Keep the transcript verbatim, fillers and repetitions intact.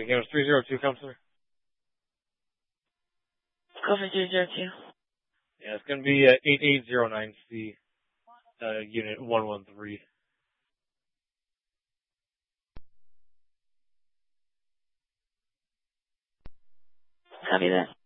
Again, it's three zero two, Counselor. Go for three zero two. Yeah, it's going to be uh, eight eight zero nine C, uh, Unit one one three. Copy that.